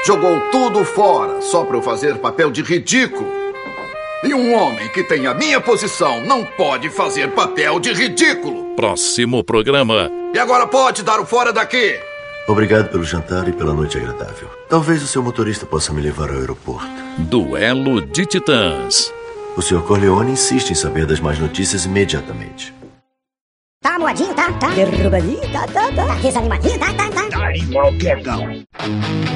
Jogou tudo fora só para eu fazer papel de ridículo. E um homem que tem a minha posição não pode fazer papel de ridículo. Próximo programa. E agora pode dar o fora daqui. Obrigado pelo jantar e pela noite agradável. Talvez o seu motorista possa me levar ao aeroporto. Duelo de Titãs. O Sr. Corleone insiste em saber das más notícias imediatamente. Tá moadinho, tá? Derrubadinho, tá? Tá desanimadinho, tá? Tá animal quietão.